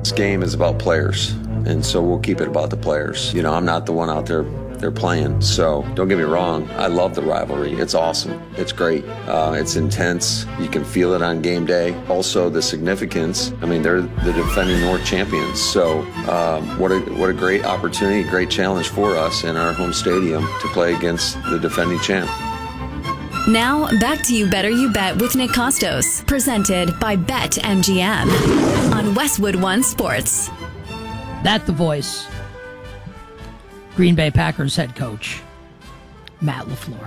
This game is about players, and so we'll keep it about the players. I'm not the one out there they're playing, so don't get me wrong. I love the rivalry. It's awesome. It's great. It's intense. You can feel it on game day. Also, the significance. They're the defending North champions, so what a great opportunity, great challenge for us in our home stadium to play against the defending champ. Now, back to You Better You Bet with Nick Costos, presented by BetMGM on Westwood One Sports. That's the voice. Green Bay Packers head coach, Matt LaFleur.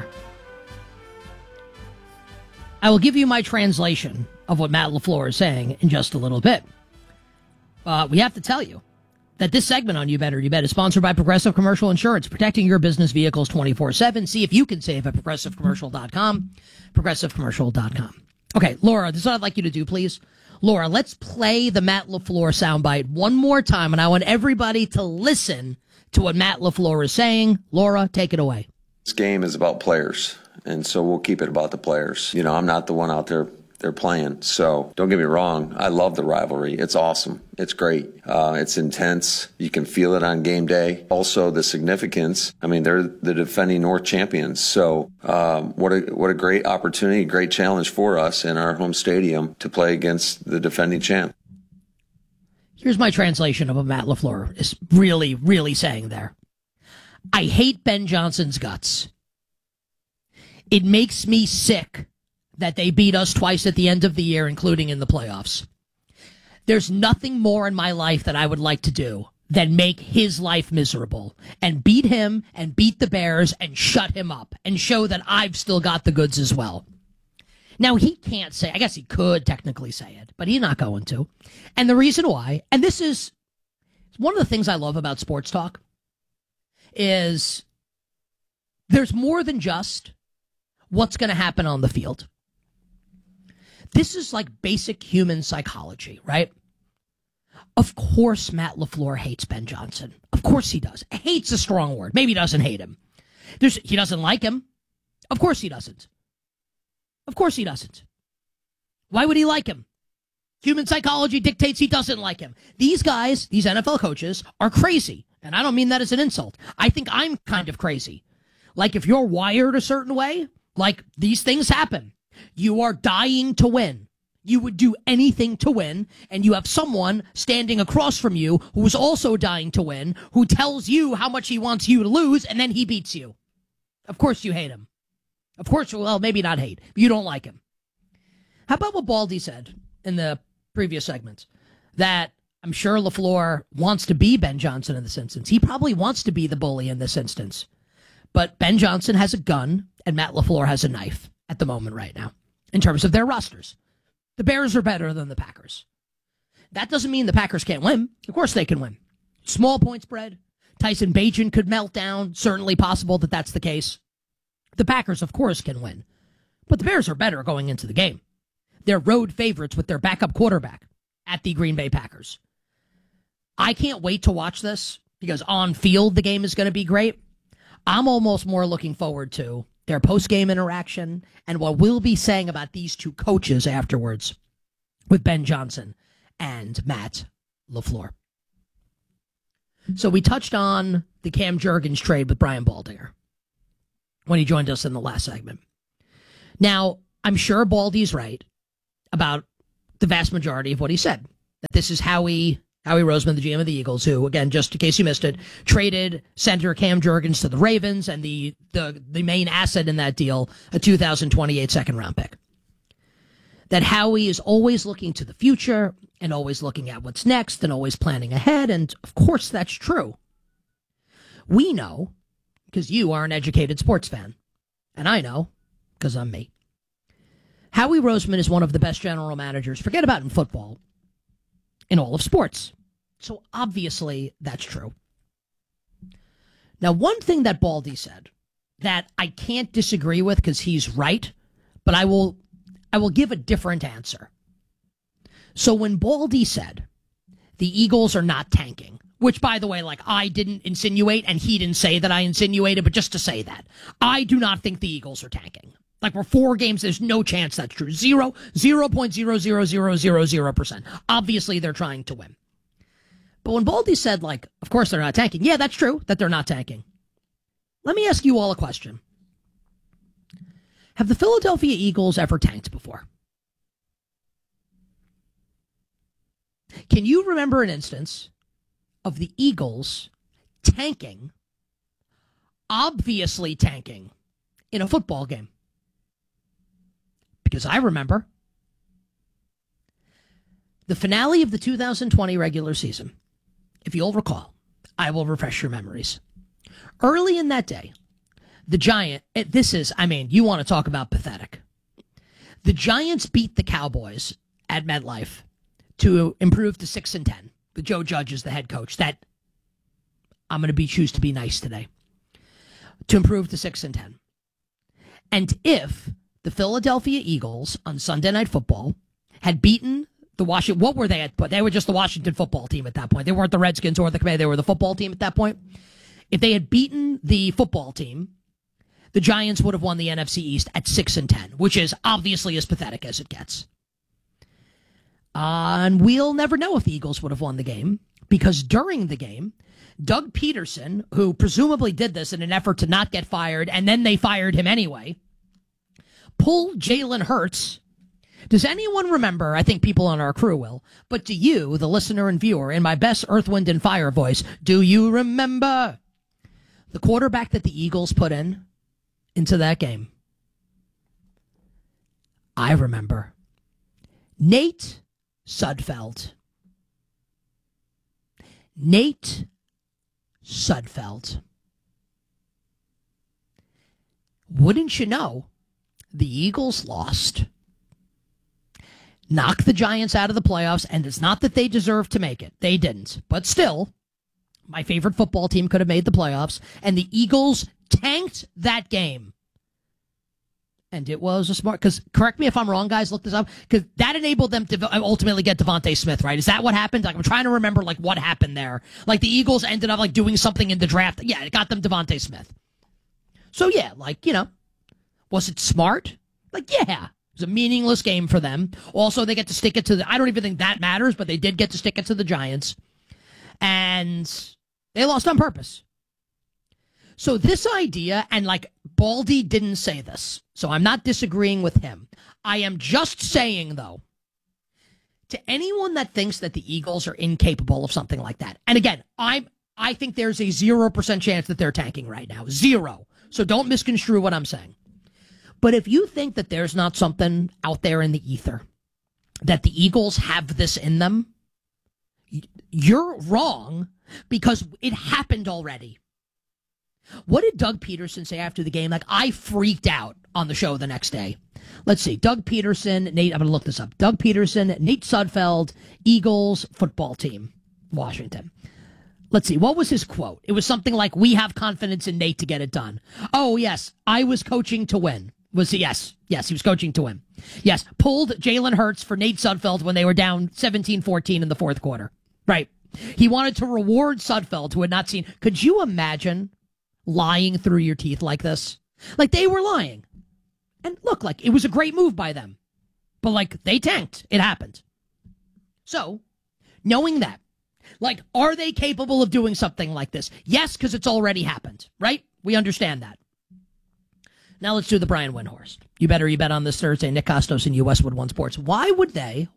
I will give you my translation of what Matt LaFleur is saying in just a little bit. We have to tell you that this segment on You Better You Bet is sponsored by Progressive Commercial Insurance, protecting your business vehicles 24/7. See if you can save at ProgressiveCommercial.com, ProgressiveCommercial.com. Okay, Laura, this is what I'd like you to do, please. Laura, let's play the Matt LaFleur soundbite one more time, and I want everybody to listen to what Matt LaFleur is saying. Laura, take it away. This game is about players, and so we'll keep it about the players. I'm not the one out there they're playing, so don't get me wrong. I love the rivalry. It's awesome. It's great. It's intense. You can feel it on game day. Also, the significance. They're the defending North champions, so what a great opportunity, great challenge for us in our home stadium to play against the defending champ. Here's my translation of what Matt LaFleur is really, really saying there. I hate Ben Johnson's guts. It makes me sick that they beat us twice at the end of the year, including in the playoffs. There's nothing more in my life that I would like to do than make his life miserable and beat him and beat the Bears and shut him up and show that I've still got the goods as well. Now, he can't say, I guess he could technically say it, but he's not going to. And the reason why, and this is one of the things I love about sports talk, is there's more than just what's going to happen on the field. This is like basic human psychology, right? Of course Matt LaFleur hates Ben Johnson. Of course he does. Hate's a strong word. Maybe he doesn't hate him. He doesn't like him. Of course he doesn't. Of course he doesn't. Why would he like him? Human psychology dictates he doesn't like him. These guys, these NFL coaches, are crazy. And I don't mean that as an insult. I think I'm kind of crazy. Like, if you're wired a certain way, like, these things happen. You are dying to win. You would do anything to win, and you have someone standing across from you who is also dying to win, who tells you how much he wants you to lose, and then he beats you. Of course you hate him. Of course, well, maybe not hate, but you don't like him. How about what Baldy said in the previous segments? That I'm sure LaFleur wants to be Ben Johnson in this instance. He probably wants to be the bully in this instance. But Ben Johnson has a gun, and Matt LaFleur has a knife at the moment right now, in terms of their rosters. The Bears are better than the Packers. That doesn't mean the Packers can't win. Of course they can win. Small point spread. Tyson Bagent could melt down. Certainly possible that that's the case. The Packers, of course, can win. But the Bears are better going into the game. They're road favorites with their backup quarterback at the Green Bay Packers. I can't wait to watch this because on field the game is going to be great. I'm almost more looking forward to their post-game interaction and what we'll be saying about these two coaches afterwards with Ben Johnson and Matt LaFleur. So we touched on the Cam Jurgens trade with Brian Baldinger when he joined us in the last segment. Now, I'm sure Baldy's right about the vast majority of what he said, that this is Howie Roseman, the GM of the Eagles, who, again, just in case you missed it, traded center Cam Jurgens to the Ravens, and the main asset in that deal, a 2028 second-round pick. That Howie is always looking to the future and always looking at what's next and always planning ahead, and of course that's true. We know, because you are an educated sports fan, and I know, because I'm me. Howie Roseman is one of the best general managers, forget about in football, in all of sports. So obviously that's true. Now, one thing that Baldy said that I can't disagree with because he's right, but I will give a different answer. So when Baldy said the Eagles are not tanking, which, by the way, like, I didn't insinuate and he didn't say that I insinuated, but just to say that, I do not think the Eagles are tanking. Like, we're 4 games, there's no chance that's true. 0.00000%. Obviously, they're trying to win. But when Baldy said, like, of course they're not tanking. Yeah, that's true that they're not tanking. Let me ask you all a question. Have the Philadelphia Eagles ever tanked before? Can you remember an instance of the Eagles tanking, obviously tanking, in a football game? Because I remember the finale of the 2020 regular season. If you'll recall, I will refresh your memories. Early in that day, the you want to talk about pathetic. The Giants beat the Cowboys at MetLife to improve to 6-10. But Joe Judge is the head coach. That I'm going to choose to be nice today. To improve to 6-10. And if the Philadelphia Eagles on Sunday Night Football had beaten the Washington, what were they at? But they were just the Washington football team at that point. They weren't the Redskins or the Commanders. They were the football team at that point. If they had beaten the football team, the Giants would have won the NFC East at 6-10, which is obviously as pathetic as it gets. And we'll never know if the Eagles would have won the game, because during the game, Doug Peterson, who presumably did this in an effort to not get fired, and then they fired him anyway, pulled Jalen Hurts. Does anyone remember? I think people on our crew will. But do you, the listener and viewer, in my best Earth, Wind, and Fire voice, do you remember the quarterback that the Eagles put into that game? I remember. Nate Sudfeld. Nate Sudfeld. Wouldn't you know, the Eagles lost, knocked the Giants out of the playoffs, and it's not that they deserved to make it. They didn't. But still, my favorite football team could have made the playoffs, and the Eagles tanked that game. And it was a smart, because correct me if I'm wrong, guys, look this up, because that enabled them to ultimately get Devontae Smith, right? Is that what happened? Like, I'm trying to remember, like, what happened there. Like, the Eagles ended up, like, doing something in the draft. Yeah, it got them Devontae Smith. So, yeah, like, was it smart? Like, yeah. It was a meaningless game for them. Also, they get to stick it to I don't even think that matters, but they did get to stick it to the Giants. And they lost on purpose. So this idea, and like Baldy didn't say this, so I'm not disagreeing with him. I am just saying, though, to anyone that thinks that the Eagles are incapable of something like that, and again, I think there's a 0% chance that they're tanking right now. 0. So don't misconstrue what I'm saying. But if you think that there's not something out there in the ether, that the Eagles have this in them, you're wrong, because it happened already. What did Doug Peterson say after the game? Like, I freaked out on the show the next day. Let's see. Doug Peterson, Nate, I'm going to look this up. Doug Peterson, Nate Sudfeld, Eagles football team, Washington. Let's see. What was his quote? It was something like, "We have confidence in Nate to get it done." Oh, yes. I was coaching to win. Was he? Yes. Yes, he was coaching to win. Yes. Pulled Jalen Hurts for Nate Sudfeld when they were down 17-14 in the fourth quarter. Right. He wanted to reward Sudfeld, who had not seen. Could you imagine lying through your teeth like this? Like, they were lying. And look, like, it was a great move by them. But, like, they tanked. It happened. So, knowing that, like, are they capable of doing something like this? Yes, because it's already happened, right? We understand that. Now let's do the Brian Windhorst. You bet on this Thursday. Nick Costos and you, Westwood One Sports. Why would they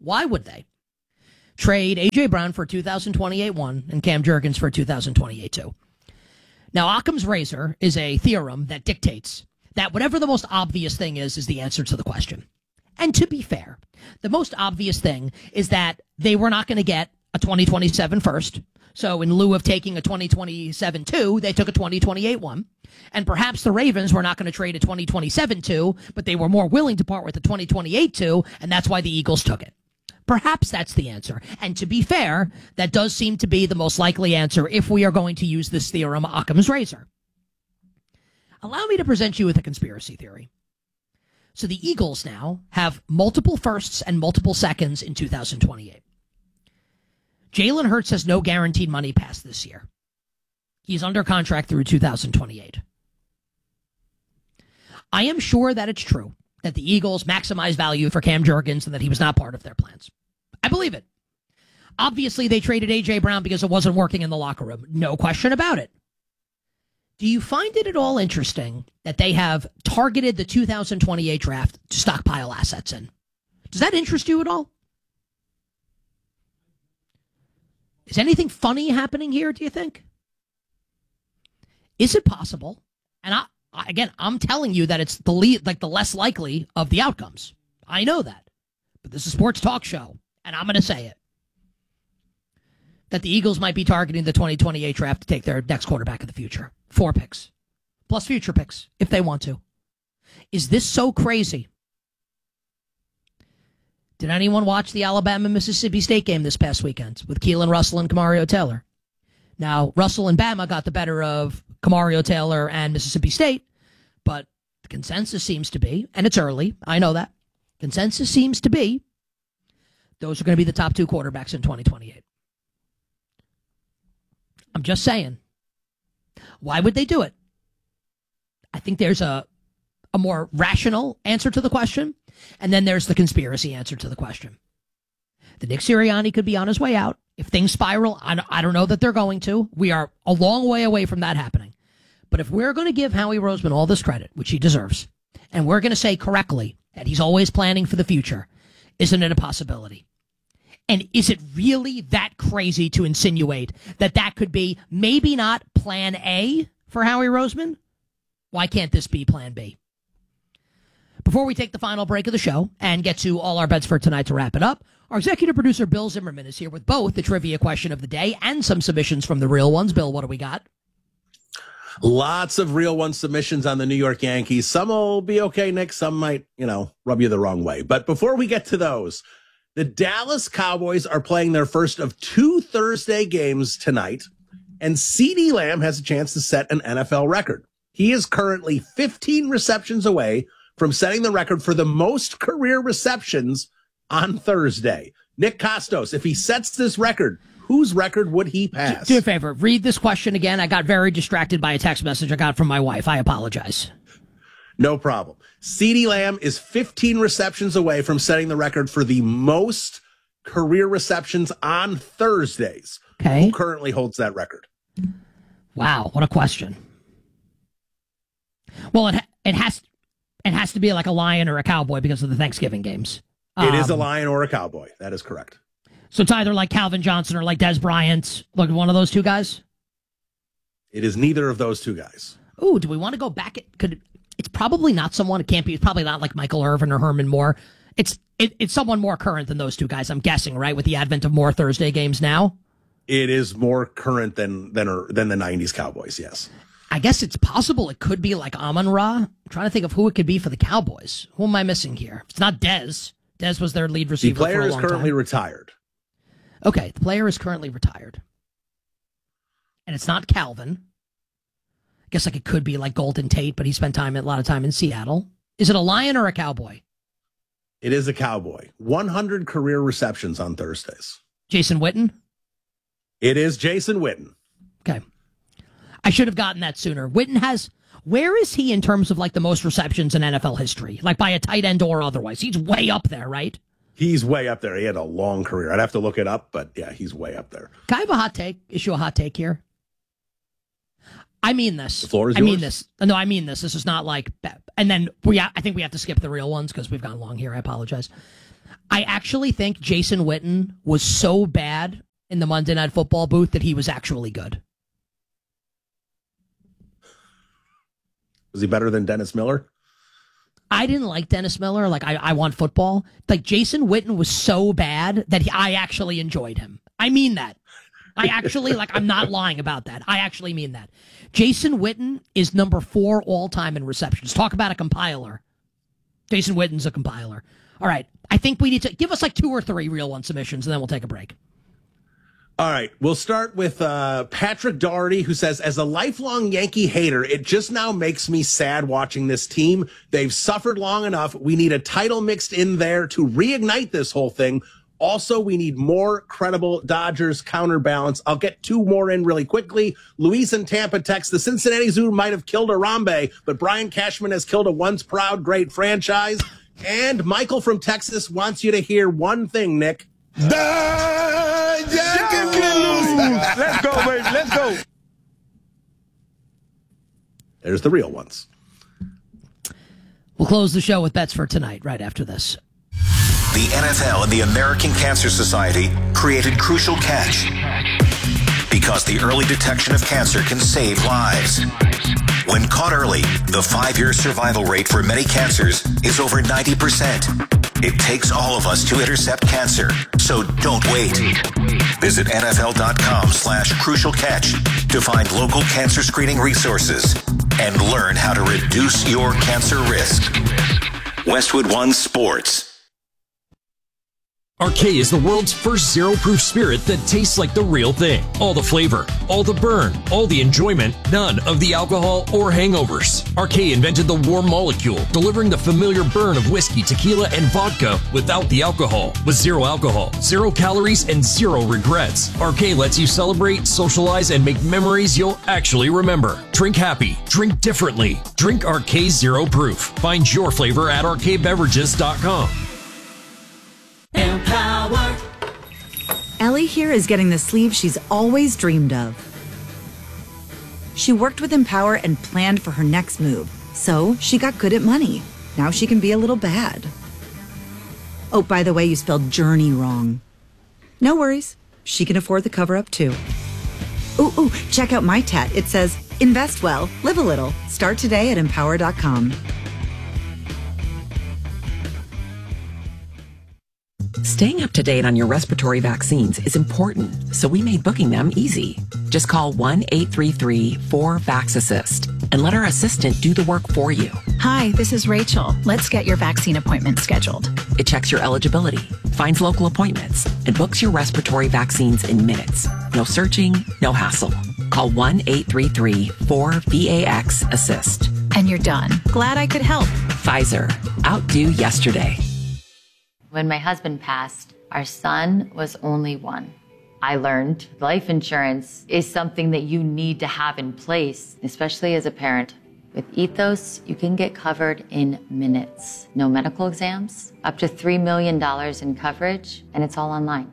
trade A.J. Brown for 2028 1 and Cam Jurgens for 2028 2? Now, Occam's razor is a theorem that dictates that whatever the most obvious thing is the answer to the question. And to be fair, the most obvious thing is that they were not going to get a 2027 first. So in lieu of taking a 2027 2, they took a 2028 1. And perhaps the Ravens were not going to trade a 2027 2, but they were more willing to part with the 2028 2, and that's why the Eagles took it. Perhaps that's the answer. And to be fair, that does seem to be the most likely answer if we are going to use this theorem, Occam's razor. Allow me to present you with a conspiracy theory. So the Eagles now have multiple firsts and multiple seconds in 2028. Jalen Hurts has no guaranteed money past this year. He's under contract through 2028. I am sure that it's true that the Eagles maximize value for Cam Jurgens and that he was not part of their plans. I believe it. Obviously, they traded A.J. Brown because it wasn't working in the locker room. No question about it. Do you find it at all interesting that they have targeted the 2028 draft to stockpile assets in? Does that interest you at all? Is anything funny happening here, do you think? Is it possible? And I'm telling you that it's the less likely of the outcomes. I know that. But this is a sports talk show, and I'm going to say it. That the Eagles might be targeting the 2028 draft to take their next quarterback of the future. 4 picks. Plus future picks, if they want to. Is this so crazy? Did anyone watch the Alabama-Mississippi State game this past weekend with Keelan Russell and Kamario Taylor? Now, Russell and Bama got the better of Kamario Taylor and Mississippi State, but the consensus seems to be, and it's early, I know that, consensus seems to be, those are going to be the top 2 quarterbacks in 2028. I'm just saying. Why would they do it? I think there's a more rational answer to the question, and then there's the conspiracy answer to the question. The Nick Sirianni could be on his way out. If things spiral, I don't know that they're going to. We are a long way away from that happening. But if we're going to give Howie Roseman all this credit, which he deserves, and we're going to say correctly that he's always planning for the future, isn't it a possibility? And is it really that crazy to insinuate that that could be maybe not plan A for Howie Roseman? Why can't this be plan B? Before we take the final break of the show and get to all our bets for tonight to wrap it up, our executive producer Bill Zimmerman is here with both the trivia question of the day and some submissions from the real ones. Bill, what do we got? Lots of real one submissions on the New York Yankees. Some will be okay, Nick. Some might, rub you the wrong way. But before we get to those, the Dallas Cowboys are playing their first of 2 Thursday games tonight, and CeeDee Lamb has a chance to set an NFL record. He is currently 15 receptions away from setting the record for the most career receptions on Thursday. Nick Kostos, if he sets this record, whose record would he pass? Do me a favor. Read this question again. I got very distracted by a text message I got from my wife. I apologize. No problem. CeeDee Lamb is 15 receptions away from setting the record for the most career receptions on Thursdays. Okay. Who currently holds that record? Wow, what a question. Well, it has to be like a Lion or a Cowboy because of the Thanksgiving games. It is a Lion or a Cowboy. That is correct. So it's either like Calvin Johnson or like Des Bryant, like one of those 2 guys? It is neither of those 2 guys. Ooh, do we want to go back? It's probably not someone. It can't be. It's probably not like Michael Irvin or Herman Moore. It's someone more current than those 2 guys. I'm guessing, right? With the advent of more Thursday games now, it is more current than the '90s Cowboys. Yes, I guess it's possible. It could be like Amon-Ra. I'm trying to think of who it could be for the Cowboys. Who am I missing here? It's not Dez. Dez was their lead receiver. The player for a is long currently time. retired. Okay, the player is currently retired, and it's not Calvin. I guess like it could be like Golden Tate, but he spent a lot of time in Seattle. Is it a Lion or a Cowboy? It is a Cowboy. 100 career receptions on Thursdays. Jason Witten? It is Jason Witten. Okay. I should have gotten that sooner. Witten has, where is he in terms of like the most receptions in NFL history? Like by a tight end or otherwise? He's way up there, right? He's way up there. He had a long career. I'd have to look it up, but yeah, he's way up there. Can I have a hot take? Issue a hot take here? I mean this. The floor is I yours. mean this. No, I mean this. This is not like, and then I think we have to skip the real ones because we've gone long here. I apologize. I actually think Jason Witten was so bad in the Monday Night Football booth that he was actually good. Was he better than Dennis Miller? I didn't like Dennis Miller. Like, I want football. Like, Jason Witten was so bad that I actually enjoyed him. I mean that. I actually, I'm not lying about that. I actually mean that. Jason Witten is number 4 all-time in receptions. Talk about a compiler. Jason Witten's a compiler. All right. I think we need to give us 2 or 3 real one submissions, and then we'll take a break. All right. We'll start with Patrick Doherty, who says, as a lifelong Yankee hater, it just now makes me sad watching this team. They've suffered long enough. We need a title mixed in there to reignite this whole thing. Also, we need more credible Dodgers counterbalance. I'll get 2 more in really quickly. Luis in Tampa texts, the Cincinnati Zoo might have killed Harambe, but Brian Cashman has killed a once proud great franchise. And Michael from Texas wants you to hear one thing, Nick. The Let's go. There's the real ones. We'll close the show with bets for tonight right after this. The NFL and the American Cancer Society created Crucial Catch because the early detection of cancer can save lives. When caught early, the 5-year survival rate for many cancers is over 90%. It takes all of us to intercept cancer, so don't wait. Visit NFL.com/Crucial Catch to find local cancer screening resources and learn how to reduce your cancer risk. Westwood One Sports. RK is the world's first zero-proof spirit that tastes like the real thing. All the flavor, all the burn, all the enjoyment, none of the alcohol or hangovers. RK invented the warm molecule, delivering the familiar burn of whiskey, tequila, and vodka without the alcohol. With zero alcohol, 0 calories, and 0 regrets. RK lets you celebrate, socialize, and make memories you'll actually remember. Drink happy. Drink differently. Drink RK Zero Proof. Find your flavor at rkbeverages.com. Empower. Ellie here is getting the sleeve she's always dreamed of. She worked with Empower and planned for her next move, so she got good at money. Now she can be a little bad. Oh, by the way, you spelled journey wrong. No worries. She can afford the cover-up too. Ooh, check out my tat. It says, invest well, live a little. Start today at empower.com. Staying up to date on your respiratory vaccines is important, so we made booking them easy. Just call 1-833-4-VAX-ASSIST and let our assistant do the work for you. Hi, this is Rachel. Let's get your vaccine appointment scheduled. It checks your eligibility, finds local appointments, and books your respiratory vaccines in minutes. No searching, no hassle. Call 1-833-4-VAX-ASSIST. And you're done. Glad I could help. Pfizer. Outdo yesterday. When my husband passed, our son was only 1. I learned life insurance is something that you need to have in place, especially as a parent. With Ethos, you can get covered in minutes. No medical exams, up to $3 million in coverage, and it's all online.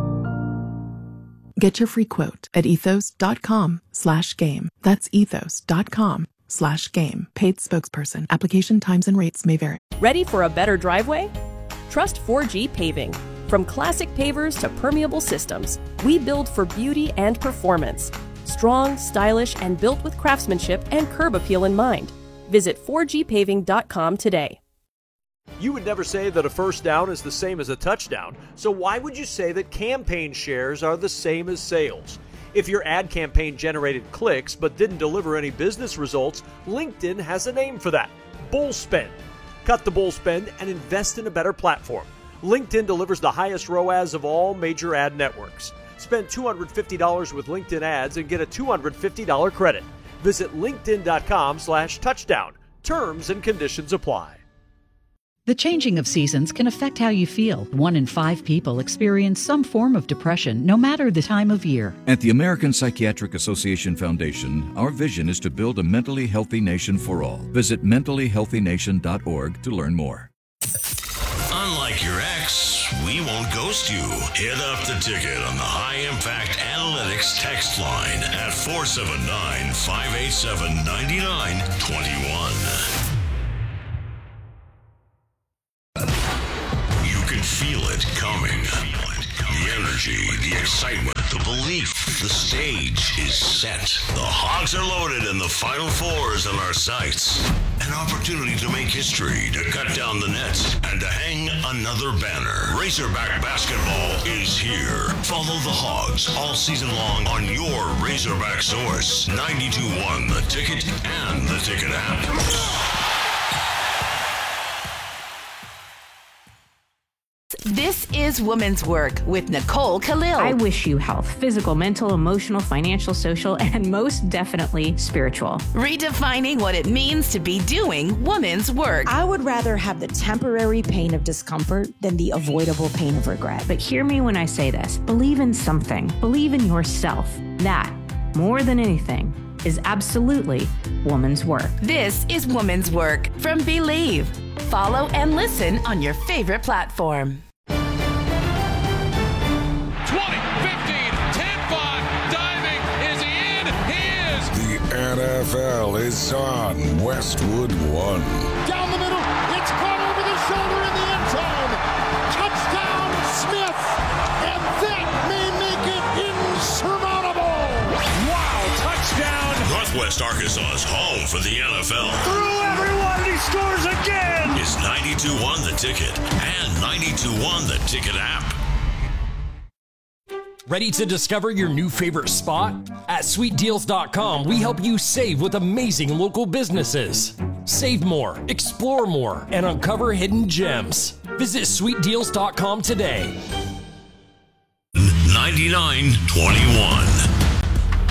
Get your free quote at ethos.com/game. That's ethos.com/game. Paid spokesperson. Application times and rates may vary. Ready for a better driveway? Trust 4G Paving. From classic pavers to permeable systems, we build for beauty and performance. Strong, stylish, and built with craftsmanship and curb appeal in mind. Visit 4gpaving.com today. You would never say that a first down is the same as a touchdown, so why would you say that campaign shares are the same as sales? If your ad campaign generated clicks but didn't deliver any business results, LinkedIn has a name for that: bull spend. Cut the bull spend and invest in a better platform. LinkedIn delivers the highest ROAS of all major ad networks. Spend $250 with LinkedIn ads and get a $250 credit. Visit linkedin.com/touchdown. Terms and conditions apply. The changing of seasons can affect how you feel. 1 in 5 people experience some form of depression, no matter the time of year. At the American Psychiatric Association Foundation, our vision is to build a mentally healthy nation for all. Visit mentallyhealthynation.org to learn more. Unlike your ex, we won't ghost you. Hit up the ticket on the High Impact Analytics text line at 479-587-9921. You can feel it coming. The energy, the excitement, the belief. The stage is set. The Hogs are loaded and the Final Fours in our sights. An opportunity to make history, to cut down the nets, and to hang another banner. Razorback basketball is here. Follow the Hogs all season long on your Razorback source. 92.1 The Ticket and the Ticket app. This is Women's Work with Nicole Khalil. I wish you health, physical, mental, emotional, financial, social, and most definitely spiritual. Redefining what it means to be doing women's work. I would rather have the temporary pain of discomfort than the avoidable pain of regret. But hear me when I say this. Believe in something. Believe in yourself. That, more than anything, is absolutely woman's work. This is Woman's Work from Believe. Follow and listen on your favorite platform. 20, 15, 10-5, diving, is he in? NFL is on Westwood One. Down the middle, it's caught over the shoulder in the end zone. Touchdown, Smith, and that may make it insurmountable. Wow, touchdown. Northwest Arkansas's home for the NFL. Through everyone, he scores again. It's 92.1 The Ticket and 92.1 The Ticket app. Ready to discover your new favorite spot? At sweetdeals.com, we help you save with amazing local businesses. Save more, explore more, and uncover hidden gems. Visit sweetdeals.com today. 99.21.